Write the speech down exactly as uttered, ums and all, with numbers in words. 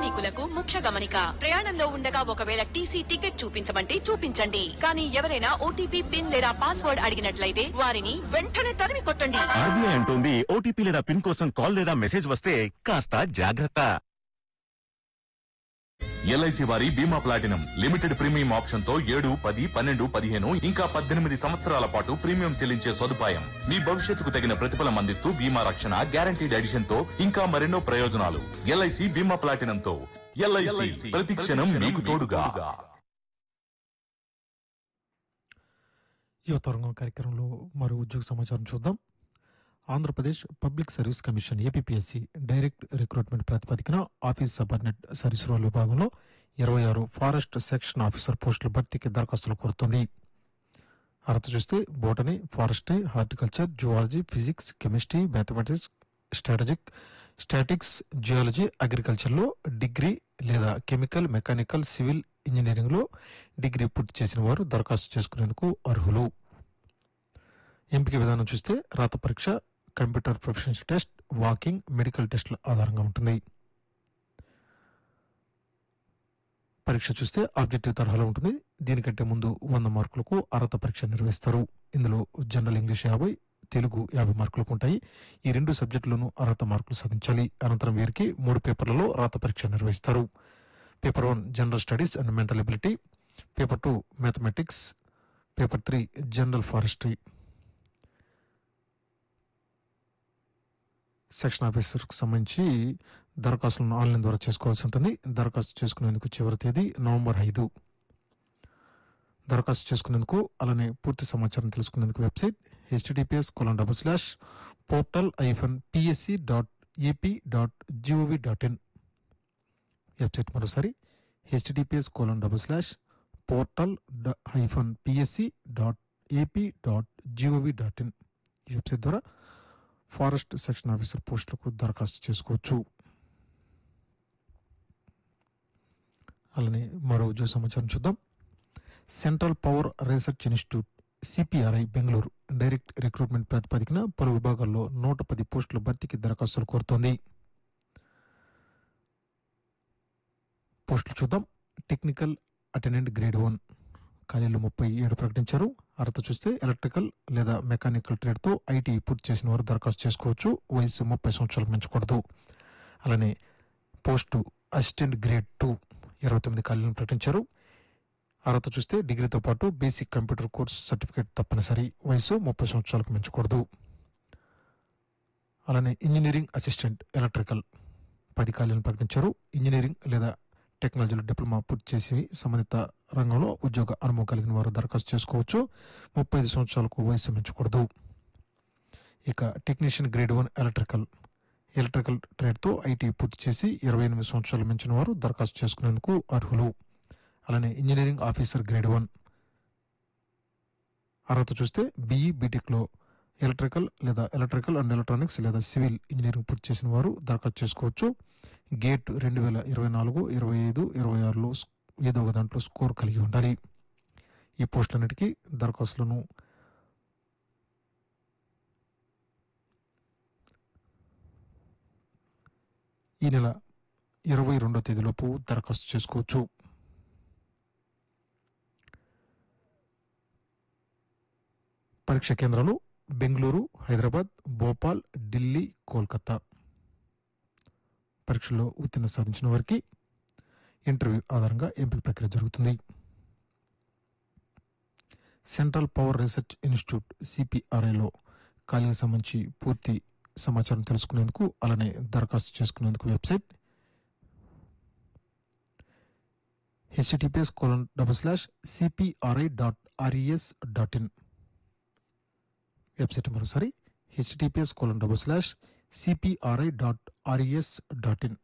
ప్రయాణికులకు ముఖ్య గమనిక. ప్రయాణంలో ఉండగా ఒకవేళ టీసీ టికెట్ చూపించమంటే చూపించండి, కానీ ఎవరైనా ఓటీపీ పిన్ లేదా పాస్వర్డ్ అడిగినట్లయితే వారిని వెంటనే తరిమి కొట్టండి. ఆర్బీఐ అంటోంది ఓటీపీ లేదా పిన్ కోసం కాల్ లేదా మెసేజ్ వస్తే కాస్త జాగ్రత్త. ఎల్ఐసి వారి బీమా ప్లాటినం లిమిటెడ్ ప్రీమియం ఆప్షన్ తో ఏడు పది పన్నెండు పదిహేను ఇంకా పద్దెనిమిది సంవత్సరాల పాటు ప్రీమియం చెల్లించే సదుపాయం. మీ భవిష్యత్తుకు తగిన ప్రతిఫలం అందిస్తూ బీమా రక్షణ, గ్యారంటీడ్ ఎడిషన్ తో ఇంకా మరెన్నో ప్రయోజనాలు. ఎల్ఐసి బీమా ప్లాటినం తో ఎల్ఐసి ప్రతి క్షణం మీకు తోడుగా. యువతరంగం కార్యక్రమంలో మరో ఉద్యోగ సమాచారం చూద్దాం. Andhra Pradesh public service commission APPSC direct recruitment ప్రాతిపదికన ఆఫీస్ సబార్డినేట్ సర్వీస్ రోల్ విభాగంలో ఇరవై ఆరు ఫారెస్ట్ సెక్షన్ ఆఫీసర్ పోస్టుల భర్తీకి దరఖాస్తులు కోరుతోంది. అర్హత చూస్తే botany, forestry, horticulture, zoology, physics, chemistry, mathematics, strategic statics, geology, అగ్రికల్చర్లో degree లేదా కెమికల్, మెకానికల్, సివిల్ ఇంజనీరింగ్లో డిగ్రీ పూర్తి చేసిన వారు దరఖాస్తు చేసుకునేందుకు అర్హులు. ఎంపిక విధానం చూస్తే రాత పరీక్ష, computer proficiency test, walking, medical టెస్టుల ఆధారంగా ఉంటుంది. పరీక్ష చూస్తే ఆబ్జెక్టివ్ తరహాలో ఉంటుంది. దీనికంటే ముందు వంద మార్కులకు అర్హత పరీక్ష నిర్వహిస్తారు. ఇందులో జనరల్ ఇంగ్లీష్ యాభై, తెలుగు యాభై మార్కులకు ఉంటాయి. ఈ రెండు సబ్జెక్టులను అర్హత మార్కులు సాధించాలి. అనంతరం వీరికి మూడు పేపర్లలో రాత పరీక్ష నిర్వహిస్తారు. Paper one general studies and mental ability, paper two mathematics, paper three general forestry. Section ఆఫీసర్కు సంబంధించి దరఖాస్తులను ఆన్లైన్ ద్వారా చేసుకోవాల్సి ఉంటుంది. దరఖాస్తు చేసుకునేందుకు చివరి తేదీ నవంబర్ ఐదు. దరఖాస్తు చేసుకునేందుకు అలానే పూర్తి సమాచారం తెలుసుకునేందుకు website HTTPS colon double slash portal hyphen PSC dot AP dot GOV dot in. Website మరోసారి HTTPS colon double slash portal hyphen PSC dot AP dot GOV dot in. ఈ వెబ్సైట్ ద్వారా ఫారెస్ట్ సెక్షన్ ఆఫీసర్ పోస్టులకు దరఖాస్తు చేసుకోవచ్చు. అలానే మరో ఉద్యోగ సమాచారం చూద్దాం. Central power research institute CPRI Bengaluru direct recruitment ప్రాతిపదికన పలు విభాగాల్లో నూట పది పోస్టుల భర్తీకి దరఖాస్తులు కోరుతోంది. పోస్టులు చూద్దాం. టెక్నికల్ అటెండెంట్ గ్రేడ్ వన్ ఖాళీలు ముప్పై ఏడు ప్రకటించారు. అర్హత చూస్తే ఎలక్ట్రికల్ లేదా మెకానికల్ ట్రేడ్తో ఐటీ పూర్తి చేసిన వారు దరఖాస్తు చేసుకోవచ్చు. వయసు ముప్పై సంవత్సరాలకు మించకూడదు. అలానే పోస్టు అసిస్టెంట్ గ్రేడ్ టూ ఇరవై తొమ్మిది ఖాళీలను ప్రకటించారు. అర్హత చూస్తే డిగ్రీతో పాటు బేసిక్ కంప్యూటర్ కోర్స్ సర్టిఫికేట్ తప్పనిసరి. వయసు ముప్పై సంవత్సరాలకు మించకూడదు. అలానే ఇంజనీరింగ్ అసిస్టెంట్ ఎలక్ట్రికల్ పది ఖాళీలను ప్రకటించారు. ఇంజనీరింగ్ లేదా టెక్నాలజీలో డిప్లొమా పూర్తి చేసి సంబంధిత రంగంలో ఉద్యోగ అనుభవం కలిగిన వారు దరఖాస్తు చేసుకోవచ్చు. ముప్పై ఐదు సంవత్సరాలకు వయసు మించకూడదు. ఇక technician grade one electrical electrical ట్రేడ్తో IT పూర్తి చేసి ఇరవై ఎనిమిది సంవత్సరాలు మించిన వారు దరఖాస్తు చేసుకునేందుకు అర్హులు. అలానే ఇంజనీరింగ్ ఆఫీసర్ గ్రేడ్ వన్ అర్హత చూస్తే బీఈ బీటెక్లో ఎలక్ట్రికల్ లేదా ఎలక్ట్రికల్ అండ్ ఎలక్ట్రానిక్స్ లేదా సివిల్ ఇంజనీరింగ్ పూర్తి చేసిన వారు దరఖాస్తు చేసుకోవచ్చు. గేట్ రెండు వేల ఇరవై నాలుగు ఇరవై ఐదు ఇరవై ఆరులో ఏదో ఒక దాంట్లో స్కోర్ కలిగి ఉండాలి. ఈ పోస్టులన్నిటికీ దరఖాస్తులను ఈ నెల ఇరవై రెండో తేదీలోపు దరఖాస్తు చేసుకోవచ్చు. పరీక్ష కేంద్రాలు బెంగళూరు, హైదరాబాద్, భోపాల్, ఢిల్లీ, కోల్కతా. పరీక్షల్లో ఉత్తీర్ణ సాధించిన వారికి ఇంటర్వ్యూ ఆధారంగా ఎంపిక ప్రక్రియ జరుగుతుంది. సెంట్రల్ పవర్ రీసెర్చ్ ఇన్స్టిట్యూట్ సిపిఆర్ఐలో ఖాళీలకు సంబంధించి పూర్తి సమాచారం తెలుసుకునేందుకు అలానే దరఖాస్తు చేసుకునేందుకు website HTTPS colon double slash CPRI dot RES dot in. Website మరోసారి HTTPS colon double slash CPRI dot RES dot in.